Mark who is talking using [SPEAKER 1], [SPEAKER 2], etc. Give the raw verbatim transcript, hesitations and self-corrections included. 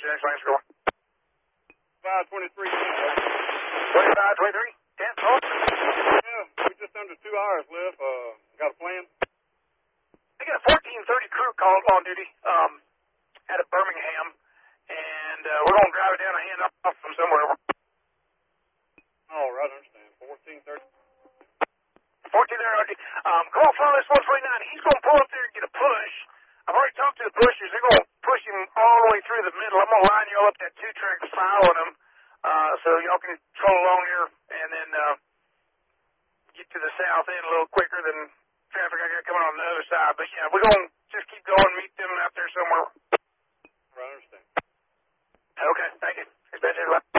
[SPEAKER 1] Jackson Lane score.
[SPEAKER 2] five twenty-three.
[SPEAKER 1] twenty-five twenty-three? ten? Oh.
[SPEAKER 2] Yeah, we just under two hours left. Uh, got a plan?
[SPEAKER 1] I got a fourteen thirty crew called on duty um, out of Birmingham, and uh, we're going to drive it down a hand off from somewhere.
[SPEAKER 2] All right, I understand. fourteen thirty.
[SPEAKER 1] fourteen thirty. Um, go on, follow this one twenty-nine. He's going to pull up there and get a push. I've already talked to the pushers. They're going to push him all the way through the middle. I'm going to line y'all up that two-track following him uh, so y'all can troll along here and then uh, get to the south end a little quicker than traffic I got coming on the other side. But, yeah, we're going to just keep going, meet them out there somewhere.
[SPEAKER 2] I understand.
[SPEAKER 1] Okay, thank you. It's been here.